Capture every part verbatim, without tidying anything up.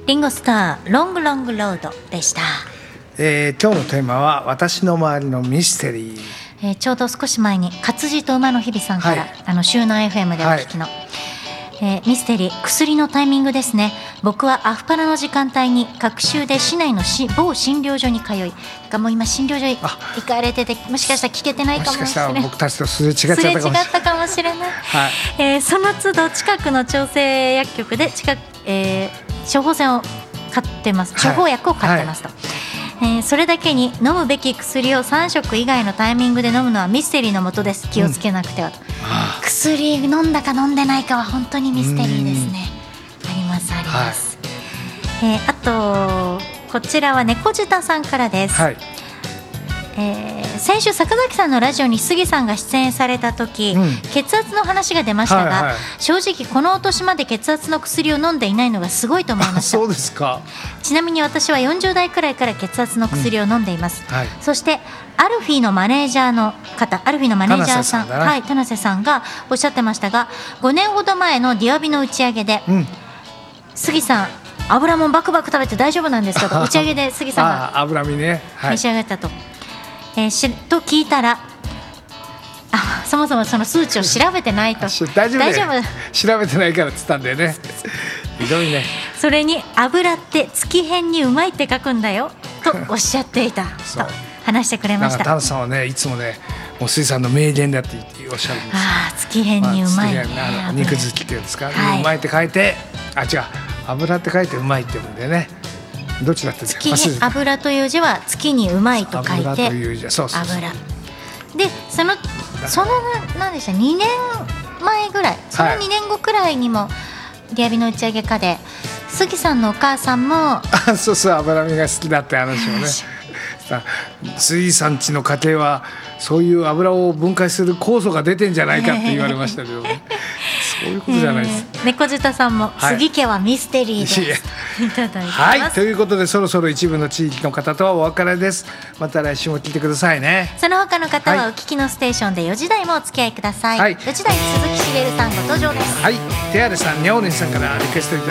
リンゴスターロングロングロードでした。 えー、今日のテーマは私の周りのミステリー。 えー、ちょうど少し前に活字と馬の日々さんから、はい、あの周南 エフエム でお聞きの、はい、えー、ミステリー薬のタイミングですね。僕はアフパラの時間帯に隔週で市内のし某診療所に通い、がもう今診療所行かれてて、もしかしたら聞けてないかもしれない、もしかしたら僕たちとすれ違っちゃったかもしれない、すれ違ったかもしれない、はい、えー、その都度近くの調整薬局で近く、えー、処方箋を買ってます、処方薬を買ってますと、はいはい、えー、それだけに飲むべき薬をさん食以外のタイミングで飲むのはミステリーのもとです。気をつけなくてはと、うん、薬飲んだか飲んでないかは本当にミステリーですね。ありますあります、はい、えー、あとこちらは猫舌さんからです、はい、えー、先週坂崎さんのラジオに杉さんが出演された時、うん、血圧の話が出ましたが、はいはい、正直このお年まで血圧の薬を飲んでいないのがすごいと思いました。 そうですか。 ちなみに私はよんじゅう代くらいから血圧の薬を飲んでいます、うん、はい、そしてアルフィーのマネージャーの方、アルフィーのマネージャーさん、はい、田瀬さんがおっしゃってましたが、ごねんほど前のディアビの打ち上げで、うん、杉さん油もんバクバク食べて大丈夫なんですかと打ち上げで杉さんが油身ね、はい、 召し上がったと、えー、しと聞いたら、あ、そもそもその数値を調べてないと大丈夫、大丈夫調べてないからっつったんだよね。ひどいね。 それに油って月変にうまいって書くんだよとおっしゃっていたと話してくれました。 田中さんはね、いつもね、もう水産の名言だっておっしゃるんですよ。 あ、月変にうまい、ね、 まあ、肉好きっていうんですか、はい、うまいって書いて、あ、違う、油って書いてうまいって言うんでね。どっちだって月に油という字は月にうまいと書いて油という字、そうそうそう、油で、そのその何でした、にねんまえぐらい、そのにねんごくらいにも、はい、ディアビの打ち上げかで杉さんのお母さんもあ、そうそう、脂身が好きだって話をね杉さんちの家庭はそういう油を分解する酵素が出てんじゃないかって言われましたけどねそういうことじゃないです、 えー、猫舌さんも、はい、杉家はミステリーです、いただいてます。 はい、ということでそろそろ一部の地域の方とはお別れです。また来週も聞いてくださいね。 その他の方はお聞きのステーションでよじ台もお付き合いください、はい、よじ台鈴木茂さんご登場です。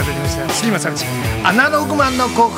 はい、手荒さん、にゃおねんさんからリクエストいただきました。杉間さんちアナログマンの効果